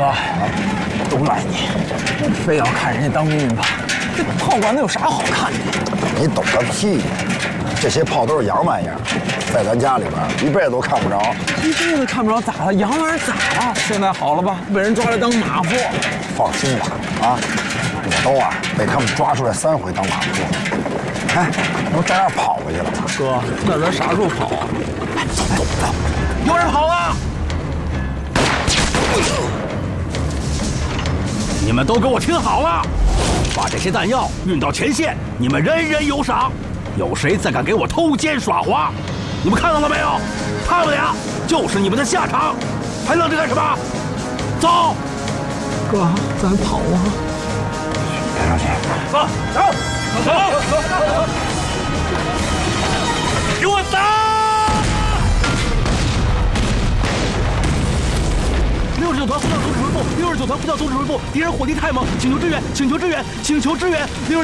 哥，都赖你，非要看人家当兵吧？这炮管子有啥好看的？ 你懂个屁呀！这些炮都是洋玩意儿，在咱家里边一辈子都看不着。 一辈子看不着咋了？洋玩意儿咋了？现在好了吧？被人抓来当马夫。 放心吧，啊，我都被他们抓出来3回当马夫。哎，我照样跑回去了。 哥，那咱啥时候跑啊？走，有人跑了！ 你们都给我听好了，把这些弹药运到前线，你们人人有赏。有谁再敢给我偷奸耍滑，你们看到了没有？他们俩就是你们的下场，还愣着干什么？走！ 哥，咱跑啊！ 别着急， 走！给我打！69团呼叫总指挥部，69团呼叫总指挥部，敌人火力太猛，请求支援，请求支援，请求支援！